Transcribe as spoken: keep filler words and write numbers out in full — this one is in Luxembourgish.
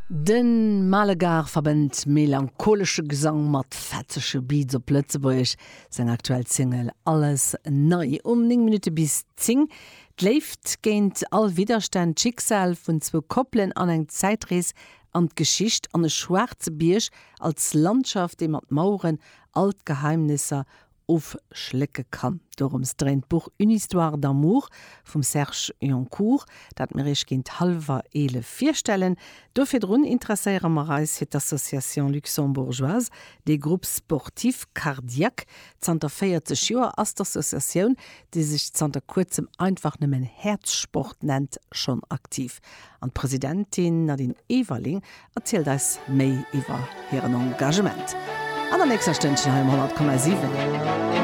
Den Malegar verbend melancholesche Gesang mat fetzesche Beats op Plötzeburg, sein aktuell Single alles neu. Um nine Minuten bis zing läuft géint all Widerstand Schicksal vun zwo Koppeln an eng Zeitrees an d'Geschicht an e schwarze Biersch als Landschaft, de mat Mauren alt Geheimnisse aufschlecke kann. Dorums dreht Buch Une Histoire d'amour vom Serge Joncourt, dat mir ich kind halber ele vierstellen. Dofir run interesseiere ma reis het Association Luxembourgeoise, de Groupe Sportif Cardiaque, zanter feierte Joer as d'Association, die sich zanter kurzem einfach nemmen Herzsport nennt, schon aktiv. An Präsidentin Nadine Ewerling erzählt es méi iwwer hireieren Engagement. An der nächster Stündchen hundert Komma sieben.